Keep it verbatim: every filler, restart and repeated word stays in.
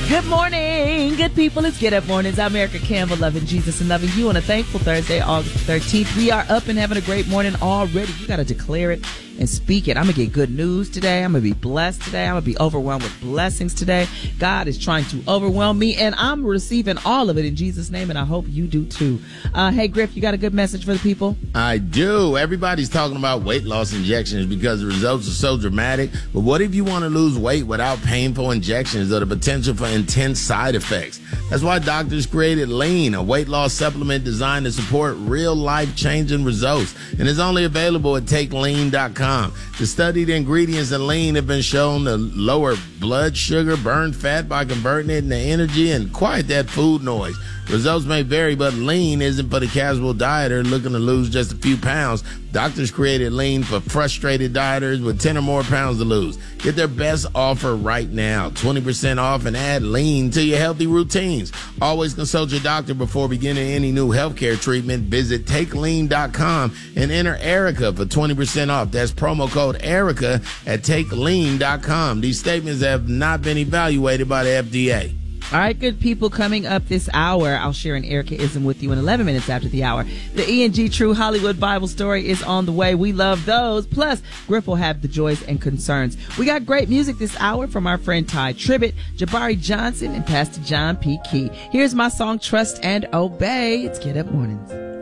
Good morning, good people. It's Get Up Mornings. I'm Erica Campbell, loving Jesus and loving you on a thankful Thursday, August thirteenth. We are up and having a great morning already. You got to declare it and speak it. I'm going to get good news today. I'm going to be blessed today. I'm going to be overwhelmed with blessings today. God is trying to overwhelm me, and I'm receiving all of it in Jesus' name, and I hope you do too. Uh, hey, Griff, you got a good message for the people? I do. Everybody's talking about weight loss injections because the results are so dramatic. But what if you want to lose weight without painful injections or the potential for intense side effects? That's why doctors created Lean, a weight loss supplement designed to support real life-changing results. And it's only available at take lean dot com. The studied ingredients in Lean have been shown to lower blood sugar, burn fat by converting it into energy, and quiet that food noise. Results may vary, but Lean isn't for the casual dieter looking to lose just a few pounds. Doctors created Lean for frustrated dieters with ten or more pounds to lose. Get their best offer right now, twenty percent off, and add Lean to your healthy routines. Always consult your doctor before beginning any new healthcare treatment. Visit take lean dot com and enter Erica for twenty percent off. That's promo code Erica at take lean dot com. These statements have not been evaluated by the F D A. All right, good people, coming up this hour, I'll share an Erica-ism with you in eleven minutes after the hour. The E and G True Hollywood Bible Story is on the way. We love those. Plus, Griff will have the joys and concerns. We got great music this hour from our friend Ty Tribbett, Jabari Johnson, and Pastor John P. Key. Here's my song, Trust and Obey. It's Get Up Mornings.